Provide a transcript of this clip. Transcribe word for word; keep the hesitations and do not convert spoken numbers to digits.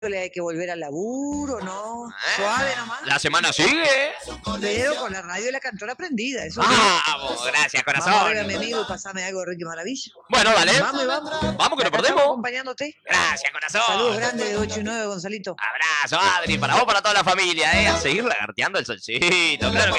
hay que volver al laburo, ¿no? ¿Eh? Suave nomás. La semana sigue. Pero con la radio y la cantora prendida, eso. Vamos, gracias, corazón. Vamos arriba, mi amigo, y pasame algo de Ricky Maravilla. Bueno, dale. Vamos y vamos. Vamos que nos Acá estamos perdemos. acompañándote. Gracias, corazón. Saludos grandes de ocho y nueve, Gonzalito. Abrazo, Adri, para vos, para toda la familia, ¿eh? A seguir lagarteando el solcito, claro que